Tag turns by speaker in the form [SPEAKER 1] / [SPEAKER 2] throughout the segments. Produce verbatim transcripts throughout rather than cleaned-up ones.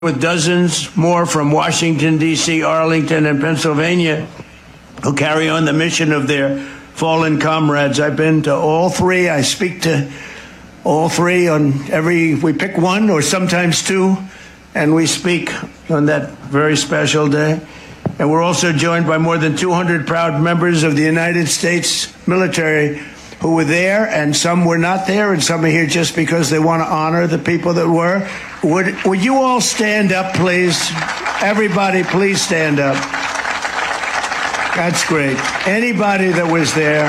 [SPEAKER 1] with dozens more from Washington, D C, Arlington, and Pennsylvania who carry on the mission of their fallen comrades. I've been to all three. I speak to all three on every, we pick one or sometimes two, and we speak on that very special day. And we're also joined by more than two hundred proud members of the United States military who were there, and some were not there, and some are here just because they want to honor the people that were. Would, would you all stand up, please? Everybody, please stand up. That's great. Anybody that was there,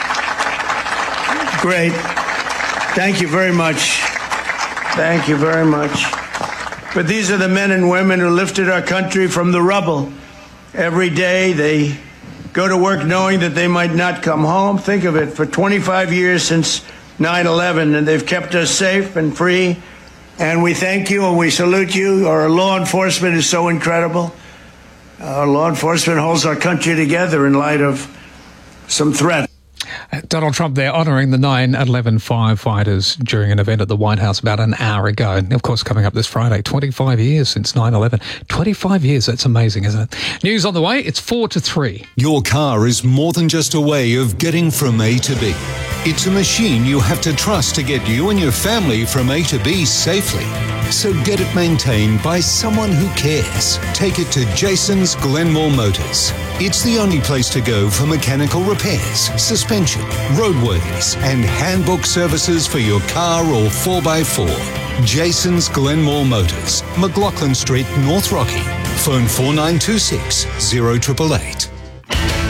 [SPEAKER 1] great. Thank you very much. Thank you very much. But these are the men and women who lifted our country from the rubble. Every day they go to work knowing that they might not come home. Think of it, for twenty-five years since nine eleven, and they've kept us safe and free. And we thank you and we salute you. Our law enforcement is so incredible. Our law enforcement holds our country together in light of some threats.
[SPEAKER 2] Donald Trump there honouring the nine eleven firefighters during an event at the White House about an hour ago. And of course, coming up this Friday, twenty-five years since nine eleven. twenty-five years, that's amazing, isn't it? News on the way, it's four to three.
[SPEAKER 3] Your car is more than just a way of getting from A to B. It's a machine you have to trust to get you and your family from A to B safely. So get it maintained by someone who cares. Take it to Jason's Glenmore Motors. It's the only place to go for mechanical repairs, suspension, roadworthies, and handbook services for your car or four by four. Jason's Glenmore Motors, McLaughlin Street, North Rocky. Phone four nine two six, zero eight eight eight.